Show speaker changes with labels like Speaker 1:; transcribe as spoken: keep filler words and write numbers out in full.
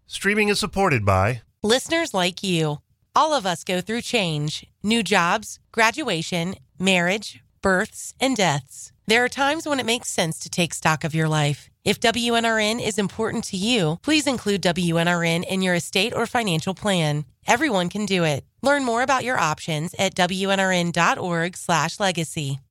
Speaker 1: Streaming is supported by
Speaker 2: listeners like you. All of us go through change, new jobs, graduation, marriage, births, and deaths. There are times when it makes sense to take stock of your life. If W N R N is important to you, please include W N R N in your estate or financial plan. Everyone can do it. Learn more about your options at W N R N dot org slash legacy.